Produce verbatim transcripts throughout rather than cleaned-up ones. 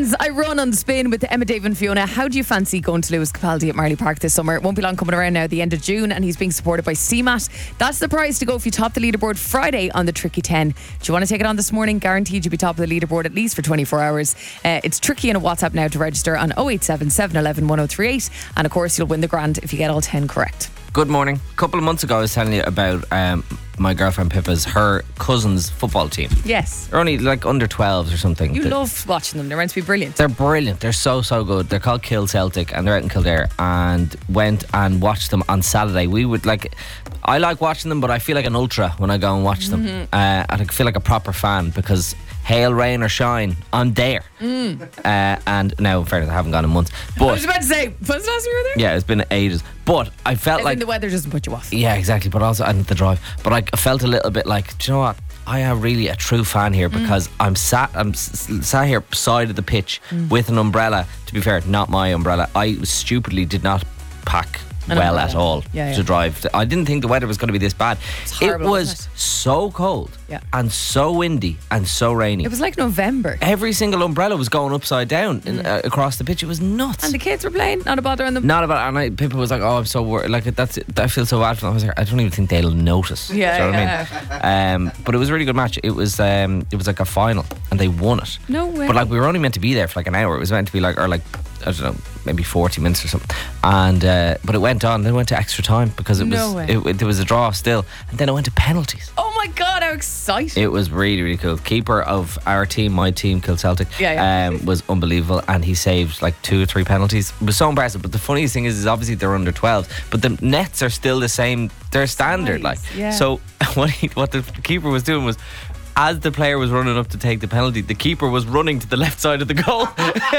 Friends, I run on the spin with Emma, Dave and Fiona. How do you fancy going to Lewis Capaldi at Marley Park this summer? It won't be long coming around now at the end of June, and he's being supported by C MAT. That's the prize to go if you top the leaderboard Friday on the Tricky ten. Do you want to take it on this morning? Guaranteed you'll be top of the leaderboard at least for twenty-four hours. Uh, it's Tricky in a WhatsApp now to register on oh eight seven, seven one one, one oh three eight. And of course, you'll win the grand if you get all ten correct. Good morning. A couple of months ago, I was telling you about um, my girlfriend Pippa's, her cousin's football team. Yes. They're only like under twelves or something. You They're, love watching them. They're meant to be brilliant. They're brilliant. They're so, so good. They're called Kill Celtic and they're out in Kildare, and went and watched them on Saturday. We would like, I like watching them, but I feel like an ultra when I go and watch them. Mm-hmm. Uh, I feel like a proper fan because hail, rain or shine, I'm there. Mm. Uh, and now, in fairness, I haven't gone in months. But I was about to say, when's the last time you were there? yeah, it's been ages. But I felt I like think the weather doesn't put you off. yeah, exactly. But also, and the drive. But I felt a little bit like, do you know what? I am really a true fan here because mm. I'm sat, I'm s- sat here beside of the pitch mm. with an umbrella. To be fair, not my umbrella. I stupidly did not pack an well umbrella. at all yeah, yeah. to drive. I didn't think the weather was going to be this bad. It's horrible, it was wasn't it? so cold yeah. and so windy and so rainy. It was like November. Every single umbrella was going upside down in, mm. uh, across the pitch. It was nuts. And the kids were playing, not a bother on them. Not about, and I, people was like, "Oh, I'm so worried." Like that's, I feel so bad for them. I was like, I don't even think they'll notice. Yeah, Do you know yeah. what I mean? Um, but it was a really good match. It was, um, it was like a final, and they won it. No way. But like we were only meant to be there for like an hour. It was meant to be like, or like, I don't know, maybe forty minutes or something. And uh, but it went on. Then it went to extra time because it No was, way. it, it, there was a draw still, and then it went to penalties. Oh my God, how exciting. It was really, really cool. Keeper of our team, my team, Kill Celtic, Yeah, yeah. Um, was unbelievable, and he saved like two or three penalties. It was so impressive. But the funniest thing is, is obviously they're under twelve, but the nets are still the same. They're standard, Nice, like. yeah. So what he, what the keeper was doing was, as the player was running up to take the penalty, the keeper was running to the left side of the goal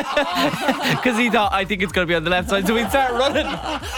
because he thought, I think it's going to be on the left side, so he'd start running.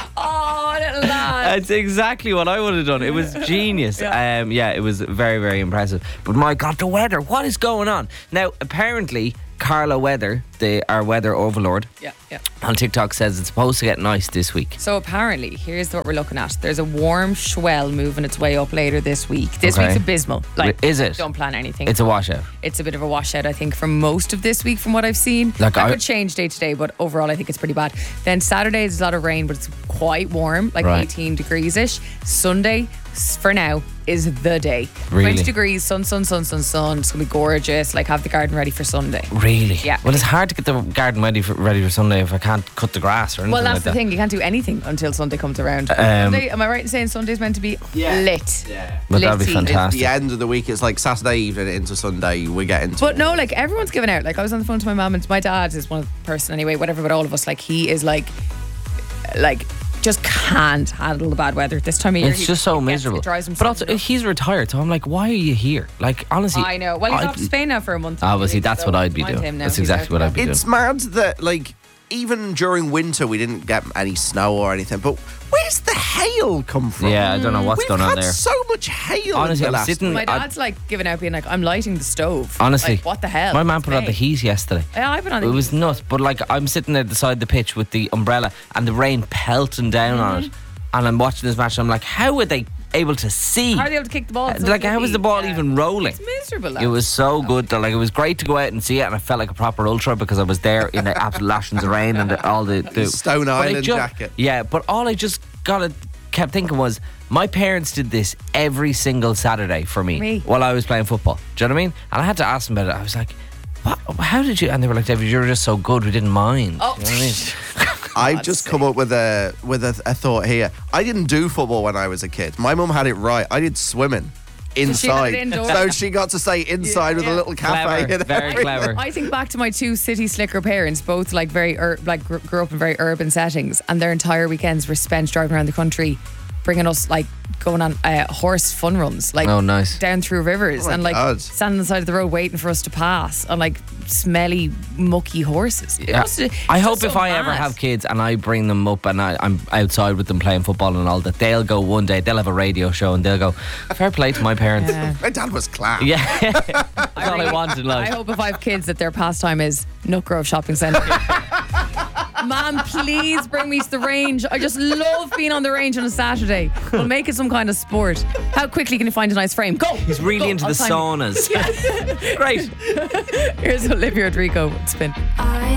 Oh, little lad. That's exactly what I would have done. It was genius. Yeah. Um, yeah, it was very, very impressive. But my God, the weather, what is going on? Now, apparently, Carla Weather, the our weather overlord, Yeah, yeah. on TikTok says it's supposed to get nice this week. So apparently, here's what we're looking at. There's a warm swell moving its way up later this week. This Okay. week's abysmal. Like, Is it? Don't plan anything. It's a washout. It's a bit of a washout, I think, for most of this week from what I've seen. Like, that I- could change day to day, but overall I think it's pretty bad. Then Saturday is a lot of rain, but it's quite warm, like Right. eighteen degrees-ish. Sunday, s- for now, is the day. Really? twenty degrees, sun, sun, sun, sun, sun. It's going to be gorgeous. Like, have the garden ready for Sunday. Really? Yeah. Well, it's hard to get the garden ready for, ready for Sunday if I can't cut the grass or anything Well, that's like the that. thing. You can't do anything until Sunday comes around. Um, Sunday, am I right in saying Sunday's meant to be Yeah. lit? Yeah. But that'd be Litty. fantastic. The end of the week, it's like Saturday evening into Sunday, we're getting to But no, like everyone's giving out. Like I was on the phone to my mum, and my dad is one person anyway, whatever, but all of us, like he is like, like just can't handle the bad weather this time of year. It's He- just so it gets- miserable. It drives him but so also, nuts. he's retired, so I'm like, why are you here? Like, honestly. I know. Well, he's I- off to Spain now for a month. Obviously, that's So what I'd be mind doing. him now. That's He's exactly out what there. I'd be doing. It's mad that, like, even during winter, we didn't get any snow or anything. But where's the hail come from? Yeah, I don't know what's We've going on had there. so much hail. Honestly, in the I'm last sitting- My I- dad's like giving out, being like, I'm lighting the stove. Honestly, Like, what the hell? My man It's put on the May. heat yesterday. Yeah, I put on the It was heat. nuts, but like I'm sitting there beside the pitch with the umbrella and the rain pelting down on it, and I'm watching this match. And I'm like, how are they able to see? How are they able to kick the ball? It's so Like, how was tricky. the ball Yeah. even rolling? It's miserable. Like. It was so good. That, like, it was great to go out and see it, and I felt like a proper ultra because I was there in the absolute lashings of rain and the, all the, the Stone but I Island ju- jacket. Yeah, but all I just got to kept thinking was, my parents did this every single Saturday for me, Me. while I was playing football. Do you know what I mean? And I had to ask them about it. I was like, what? How did you? And they were like, David, you were just so good, we didn't mind. Oh. You know what I mean? I've God's just sake. come up with a with a, a thought here. I didn't do football when I was a kid. My mum had it right. I did swimming she had inside, it indoors. so she got to stay inside with Yeah. a little cafe. Clever, and very everything. clever. I think back to my two city slicker parents, both like very ur- like gr- grew up in very urban settings, and their entire weekends were spent driving around the country, bringing us like going on uh, horse fun runs, like Oh, nice. down through rivers, Oh my and like God. standing on the side of the road waiting for us to pass on like smelly, mucky horses. It Yeah. must- it's I just hope so if I ever mad. have kids and I bring them up and I, I'm outside with them playing football and all that, they'll go one day, they'll have a radio show and they'll go, fair play to my parents. Yeah. My dad was class. Yeah, that's all I really- want in life. I hope if I have kids that their pastime is Nutgrove Shopping Centre. Man, please bring me to the range. I just love being on the range on a Saturday. We'll make it some kind of sport. How quickly can you find a nice frame? Go! He's really Go. into I'll the time you. saunas. Great. Here's Olivia Rodrigo. Spin. I